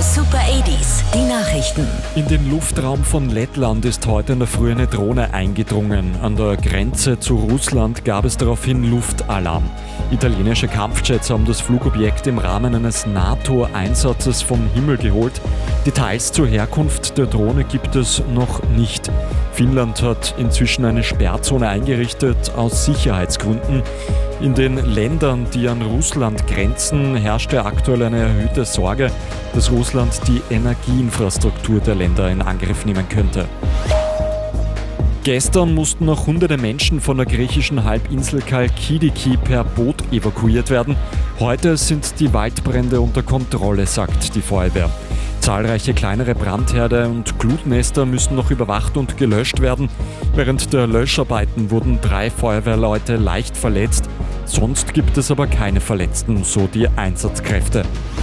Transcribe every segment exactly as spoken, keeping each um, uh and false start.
Super achtziger, die Nachrichten. In den Luftraum von Lettland ist heute in der Früh eine Drohne eingedrungen. An der Grenze zu Russland gab es daraufhin Luftalarm. Italienische Kampfjets haben das Flugobjekt im Rahmen eines NATO-Einsatzes vom Himmel geholt. Details zur Herkunft der Drohne gibt es noch nicht. Finnland hat inzwischen eine Sperrzone eingerichtet aus Sicherheitsgründen. In den Ländern, die an Russland grenzen, herrschte aktuell eine erhöhte Sorge, dass Russland die Energieinfrastruktur der Länder in Angriff nehmen könnte. Gestern mussten noch hunderte Menschen von der griechischen Halbinsel Chalkidiki per Boot evakuiert werden. Heute sind die Waldbrände unter Kontrolle, sagt die Feuerwehr. Zahlreiche kleinere Brandherde und Glutnester müssen noch überwacht und gelöscht werden. Während der Löscharbeiten wurden drei Feuerwehrleute leicht verletzt. Sonst gibt es aber keine Verletzten, so die Einsatzkräfte.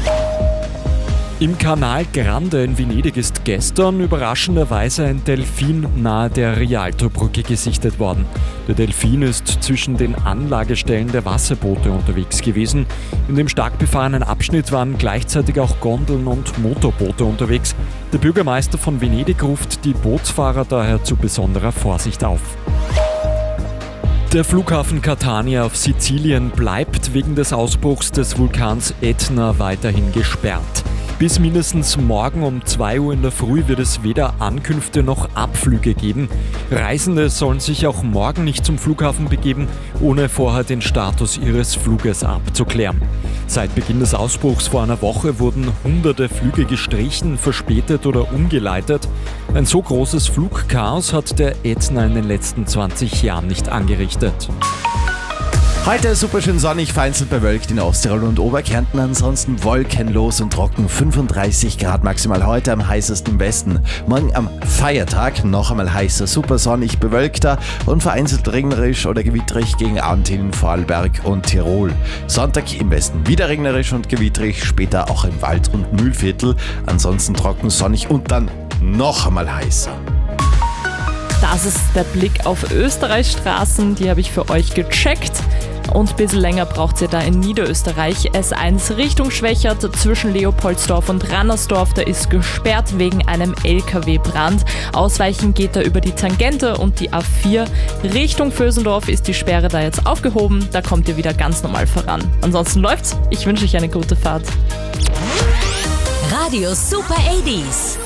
Im Canal Grande in Venedig ist gestern überraschenderweise ein Delfin nahe der Rialtobrücke gesichtet worden. Der Delfin ist zwischen den Anlagestellen der Wasserboote unterwegs gewesen. In dem stark befahrenen Abschnitt waren gleichzeitig auch Gondeln und Motorboote unterwegs. Der Bürgermeister von Venedig ruft die Bootsfahrer daher zu besonderer Vorsicht auf. Der Flughafen Catania auf Sizilien bleibt wegen des Ausbruchs des Vulkans Etna weiterhin gesperrt. Bis mindestens morgen um zwei Uhr in der Früh wird es weder Ankünfte noch Abflüge geben. Reisende sollen sich auch morgen nicht zum Flughafen begeben, ohne vorher den Status ihres Fluges abzuklären. Seit Beginn des Ausbruchs vor einer Woche wurden hunderte Flüge gestrichen, verspätet oder umgeleitet. Ein so großes Flugchaos hat der Etna in den letzten zwanzig Jahren nicht angerichtet. Heute super schön sonnig, vereinzelt bewölkt in Osttirol und Oberkärnten, ansonsten wolkenlos und trocken, fünfunddreißig Grad maximal heute, am heißesten im Westen. Morgen am Feiertag noch einmal heißer, super sonnig, bewölkter und vereinzelt regnerisch oder gewittrig gegen Abend hin Vorarlberg und Tirol. Sonntag im Westen wieder regnerisch und gewittrig, später auch im Wald- und Mühlviertel, ansonsten trocken, sonnig und dann noch einmal heißer. Das ist der Blick auf Österreichs Straßen, die habe ich für euch gecheckt. Und ein bisschen länger braucht ihr da in Niederösterreich. S eins Richtung Schwächert zwischen Leopoldsdorf und Rannersdorf. Da ist gesperrt wegen einem L K W-Brand. Ausweichen geht da über die Tangente und die A vier. Richtung Vösendorf ist die Sperre da jetzt aufgehoben. Da kommt ihr wieder ganz normal voran. Ansonsten läuft's. Ich wünsche euch eine gute Fahrt. Radio Super achtziger.